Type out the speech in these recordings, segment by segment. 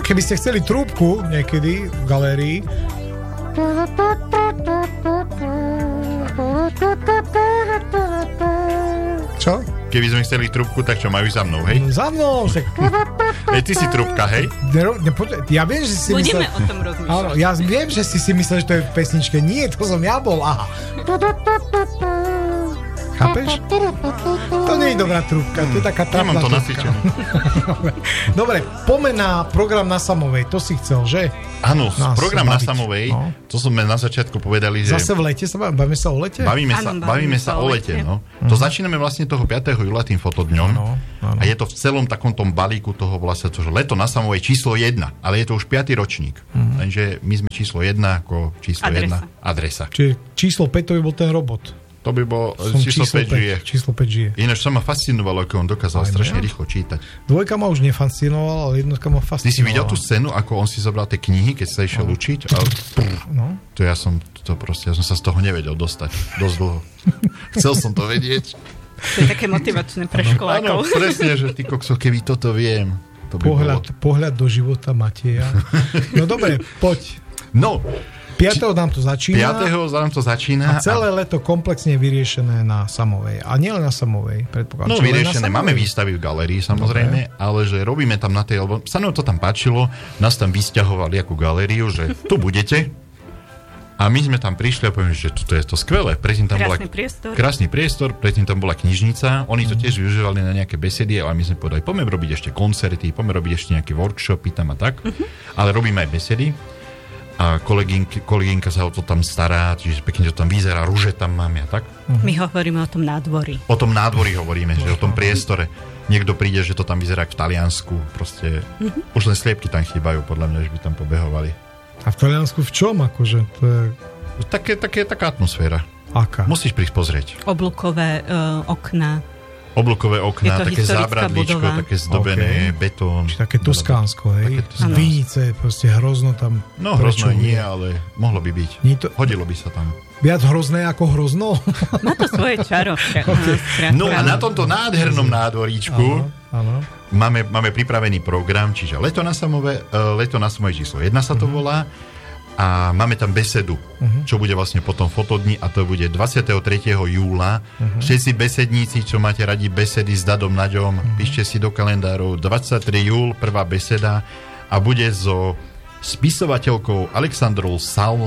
Keby ste chceli trúbku niekedy v galérii. Čo? Keby sme chceli trúbku, tak čo majú za mnou, hej? Za mnou. Ty si trúbka, hej? Ja viem, že si budeme myslel... o tom rozmýšľať. Áno, ja viem, že si myslel, že to je v pesničke. Nie, to som ja bol. Aha. Chápeš? To nie je dobrá trúbka, to je taká trapná Nemám to trúbka. nacvičené. Dobre, poďme na program na Samovej, to si chcel, že? Áno, Nás program na baviť. Samovej, No. to sme na začiatku povedali, že... Zase v lete sa bavíme sa o lete? Bavíme sa o lete, no. To začíname vlastne toho 5. júla tým fotodňom. Áno. A je to v celom takom tom balíku toho vlastne, že leto na Samovej číslo 1, ale je to už 5. ročník. Takže my sme číslo 1 ako číslo 1 adresa. Čiže číslo 5 to by bol ten robot. To by bol Som číslo 5 žije. Číslo 5 žije. Ináč sa ma fascinovalo, ako on dokázal strašne rýchlo čítať. Dvojka ma už nefascinovala, ale jednotka ma fascinovala. Ty si videl tú scénu, ako on si zobral tie knihy, keď sa išiel učiť? A No. ja som sa z toho nevedel dostať dosť dlho. Chcel som to vedieť. To je také motivačné pre školákov. Áno, presne, že ty kokso, keby toto viem. To by Pohľad do života Mateja. No dobre, poď. No, 5. nám to začína. 5. nám to začína. A celé leto komplexne vyriešené na Samovej. A nielen na Samovej, predpokladám. No vyriešené, máme výstavy v galérii samozrejme, ale že robíme tam na tej, lebo sa nám to tam páčilo, nás tam vysťahovali ako galériu, že tu budete. A my sme tam prišli a poviem, že toto je to skvelé. Predtým tam krásny priestor, predtým tam bola knižnica, oni to tiež využívali na nejaké besedy, ale my sme povedali, poďme robiť ešte koncerty, poďme robiť ešte nejaké workshopy tam a tak, ale robíme aj besedy. A kolegynka sa o to tam stará, čiže pekne to tam vyzerá, ruže tam máme a tak. My hovoríme o tom nádvorí. O tom nádvorí hovoríme, že o tom priestore. Niekto príde, že to tam vyzerá v Taliansku, proste už len sliepky tam chýbajú, podľa mňa, že by tam pobehovali. A v Taliansku v čom? Akože to je... Taká atmosféra. Aká? Musíš prísť pozrieť. Oblúkové okná. Oblúkové okná, také zábradlíčko, také zdobené, betón. Čiže také Toskánsko, hej? Z Vinice, proste hrozno tam. No hrozno nie, ale mohlo by byť. Hodilo by sa tam. Viac hrozné ako hrozno? Má to svoje čaro. No a na tomto nádhernom nádvoríčku máme pripravený program, čiže leto na Samovej číslo 1 sa to volá. A máme tam besedu, čo bude vlastne potom fotodni, a to bude 23. júla. Všetci besedníci, čo máte radi besedy s Dadom Naďom, píšte si do kalendárov 23. júl, prvá beseda, a bude so spisovateľkou Alexandrou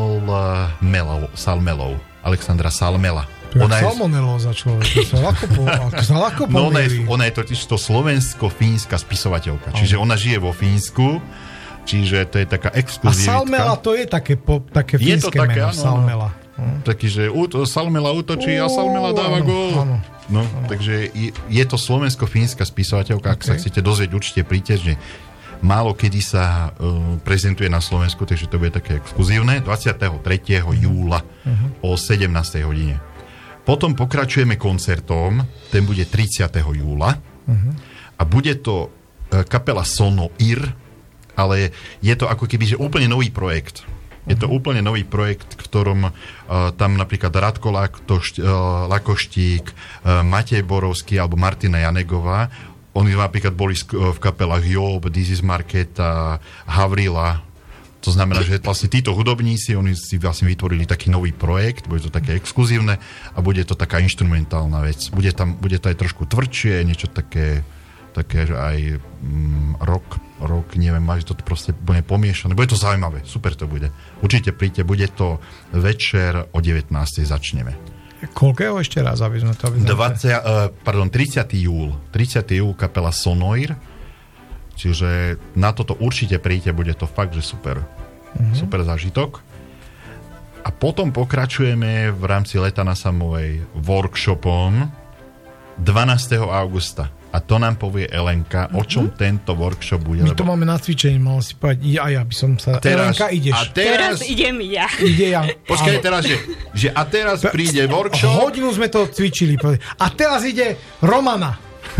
Salmelou. Alexandra Salmela. Salmonello za človek, to sa ľahko pomýli. Ona je totiž to slovensko-fínska spisovateľka, čiže ona žije vo Fínsku. Čiže to je taká exkluzivitka. A Salmela to je také fínske meno. Salmela. Taký, že Salmela útočí a Salmela dáva gól. No, takže je to slovensko-fínska spisovateľka. Ak sa chcete dozvieť, určite príďte, že málo kedy sa prezentuje na Slovensku, takže to bude také exkluzívne. 23. júla o 17. hodine. Potom pokračujeme koncertom, ten bude 30. júla a bude to kapela Sonoir, ale je to ako keby, že úplne nový projekt. Je to úplne nový projekt, v ktorom tam napríklad Radko Lakoštík, Matej Borovský alebo Martina Janegová, oni napríklad boli v kapelách Job, This is Marketa, Havrila. To znamená, že vlastne títo hudobníci, oni si vlastne vytvorili taký nový projekt, bude to také exkluzívne a bude to taká inštrumentálna vec. Bude to aj trošku tvrdšie, niečo také že aj rock, neviem, máš to proste bude pomiešané. Bude to zaujímavé, super to bude. Určite príďte, bude to večer o 19. začneme. Koľkého ešte raz, aby sme to 30. júl. 30. júl kapela Sonoir. Čiže na toto určite príďte, bude to fakt, že super. Super zážitok. A potom pokračujeme v rámci leta na Samovej workshopom 12. augusta. A to nám povie Elenka, o čom tento workshop bude. My to máme na cvičení, mal si povedať, ja by som sa... Elenka, ideš. A teraz idem ja. Ide ja. Počkaj, teraz, že a teraz príde workshop. Hodinu sme to cvičili. A teraz ide Romana.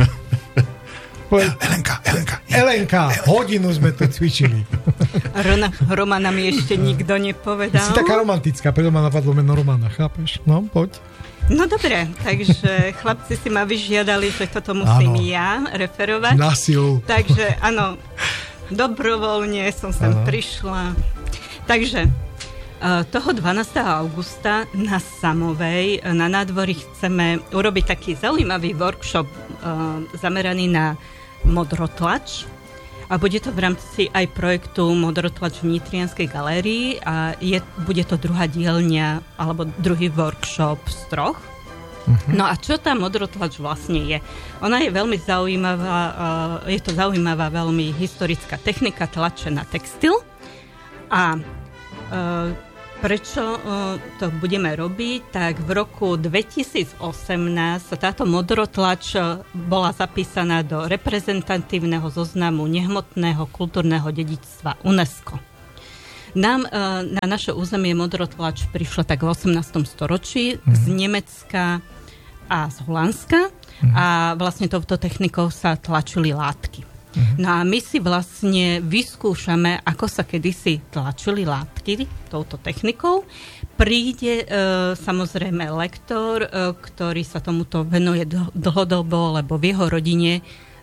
Elenka, hodinu sme to cvičili. Romana mi ešte nikto nepovedal. Si taká romantická, preto ma napadlo meno Romana, chápeš? No, poď. No dobre, takže chlapci si ma vyžiadali, že toto musím ja referovať. Na silu. Takže áno, Dobrovoľne som sem prišla. Takže toho 12. augusta na Samovej na nádvorí chceme urobiť taký zaujímavý workshop zameraný na modrotlač. A bude to v rámci aj projektu Modrotlač v Nitrianskej galérii a bude to druhá dielňa alebo druhý workshop z 3. No a čo tá modrotlač vlastne je? Ona je veľmi zaujímavá, je to zaujímavá veľmi historická technika tlače na textil. A prečo to budeme robiť? Tak v roku 2018 táto modrotlač bola zapísaná do reprezentatívneho zoznamu nehmotného kultúrneho dedičstva UNESCO. Nám na naše územie modrotlač prišla tak v 18. storočí z Nemecka a z Holandska a vlastne touto technikou sa tlačili látky. No a my si vlastne vyskúšame, ako sa kedysi tlačili látky touto technikou. Príde samozrejme lektor, ktorý sa tomuto venuje dlhodobo, lebo v jeho rodine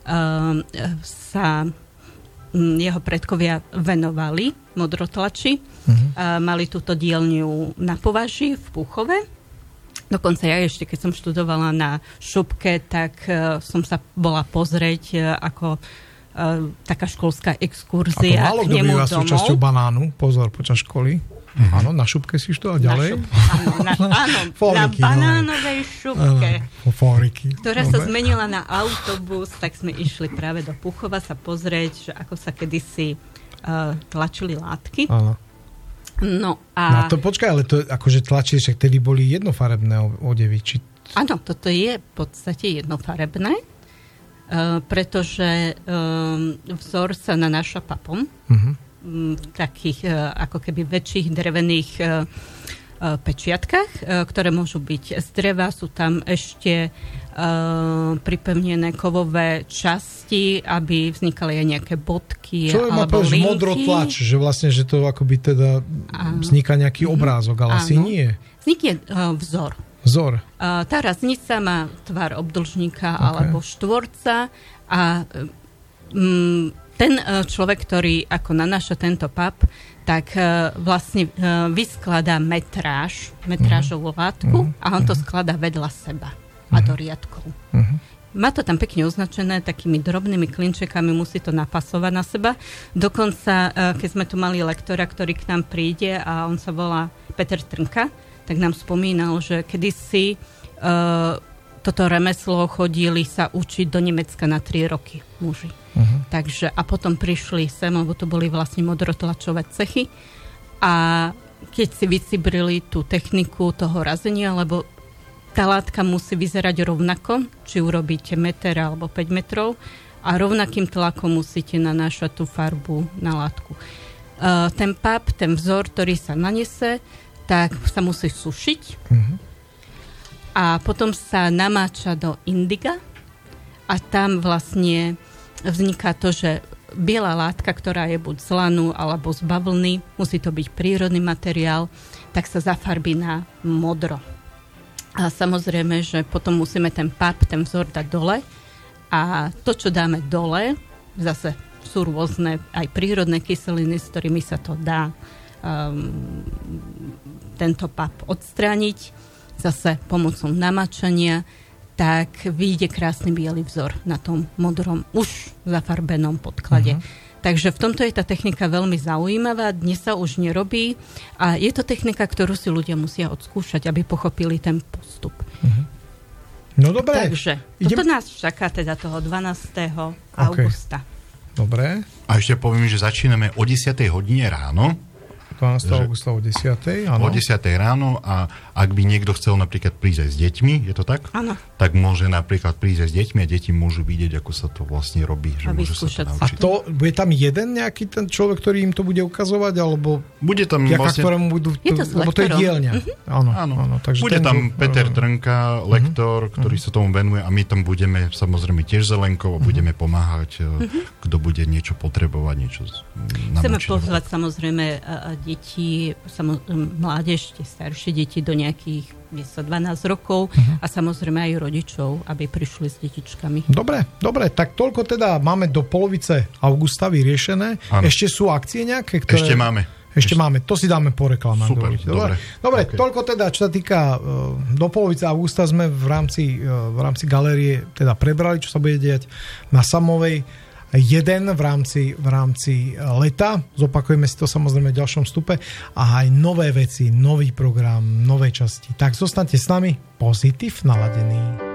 sa jeho predkovia venovali modrotlači. Mali túto dielňu na Považi v Púchove. Dokonca ja ešte, keď som študovala na Šupke, tak som sa bola pozrieť ako taká školská exkurzia ako k nemu domov. Ako málo súčasťou banánu, pozor, počas školy. Áno, na Šupke si študoval ďalej? Áno, Fóriky, na banánovej Šupke, ktorá sa zmenila na autobus, tak sme išli práve do Púchova sa pozrieť, že ako sa kedysi tlačili látky. Áno. No a... to počkaj, ale to akože tlačili, však tedy boli jednofarebné odevy. Áno, toto je v podstate jednofarebné. Pretože vzor sa nanáša papom v takých ako keby väčších drevených pečiatkách, ktoré môžu byť z dreva. Sú tam ešte pripevnené kovové časti, aby vznikali aj nejaké bodky alebo linky. Čo má modrotlač, že vlastne, že to akoby teda vzniká nejaký obrázok, ale asi nie. Vznikne vzor. Tá raznica má tvar obdĺžnika alebo štvorca a ten človek, ktorý ako nanáša tento pap, tak vlastne vyskladá metrážovú látku a on to skladá vedľa seba a do riadkov. Má to tam pekne označené takými drobnými klinčekami, musí to napasovať na seba. Dokonca, keď sme tu mali lektora, ktorý k nám príde a on sa volá Peter Trnka, tak nám spomínal, že kedysi toto remeslo chodili sa učiť do Nemecka na 3 roky muži. Takže a potom prišli sem, lebo to boli vlastne modrotlačové cechy a keď si vycibrili tú techniku toho razenia, lebo tá látka musí vyzerať rovnako, či urobíte meter alebo 5 metrov a rovnakým tlakom musíte nanášať tú farbu na látku. Ten pap, ten vzor, ktorý sa nanese, tak sa musí sušiť a potom sa namáča do indiga a tam vlastne vzniká to, že biela látka, ktorá je buď z lanu alebo z bavlny, musí to byť prírodný materiál, tak sa zafarbí na modro. A samozrejme, že potom musíme ten pap, ten vzor dať dole a to, čo dáme dole, zase sú rôzne aj prírodné kyseliny, s ktorými sa to dá tento pap odstrániť, zase pomocou namačania, tak vyjde krásny biely vzor na tom modrom, už zafarbenom podklade. Takže v tomto je tá technika veľmi zaujímavá, dnes sa už nerobí a je to technika, ktorú si ľudia musia odskúšať, aby pochopili ten postup. No dobre. Takže toto nás čaká teda toho 12. augusta. Dobre. A ešte poviem, že začíname o 10. hodine ráno. 12. augusta o 10. Áno. O 10. ráno a ak by niekto chcel napríklad prísť aj s deťmi, je to tak? Áno. Tak môže napríklad prísť aj s deťmi a deti môžu vidieť, ako sa to vlastne robí. Že môžu sa to naučiť. A to, bude tam jeden nejaký ten človek, ktorý im to bude ukazovať, alebo bude tam vlastne... ktorému budú... Lebo to je dielňa. Áno. Takže bude tam Peter Trnka, lektor, ktorý sa tomu venuje a my tam budeme samozrejme tiež zelenkou a budeme pomáhať, kto bude niečo potrebovať, niečo naučiť. Chceme pozvať samozrejme deti, mládež, tie staršie deti do nejakých 10-12 rokov a samozrejme aj rodičov, aby prišli s detičkami. Dobre, tak toľko teda máme do polovice augusta vyriešené. Ano. Ešte sú akcie nejaké? Ešte máme, to si dáme po reklamách. Super, dobre okay. Toľko teda, čo sa týka do polovice augusta sme v rámci galérie teda prebrali, čo sa bude diať na Samovej. Jeden v rámci leta. Zopakujeme si to samozrejme v ďalšom vstupe. A aj nové veci, nový program, nové časti. Tak zostaňte s nami, pozitív naladený.